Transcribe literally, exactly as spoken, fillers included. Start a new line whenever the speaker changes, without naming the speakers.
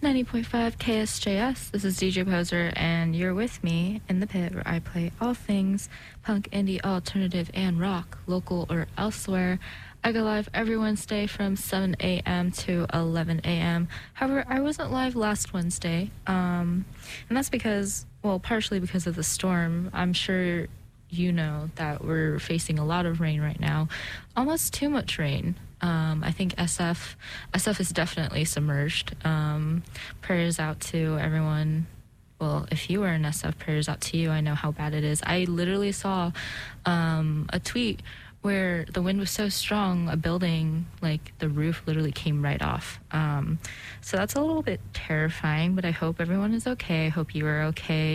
ninety point five K S J S. This is D J Poser, and you're with me in the pit where I play all things punk, indie, alternative, and rock, local or elsewhere. I go live every Wednesday from seven a.m. to eleven a.m. However, I wasn't live last Wednesday, um, and that's because, well, partially because of the storm. I'm sure you know that we're facing a lot of rain right now, almost too much rain. Um, I think S F S F is definitely submerged. Um, prayers out to everyone. Well, if you were in S F, prayers out to you. I know how bad it is. I literally saw um, a tweet where the wind was so strong, a building, like the roof literally came right off. Um, so that's a little bit terrifying, but I hope everyone is okay. I hope you are okay.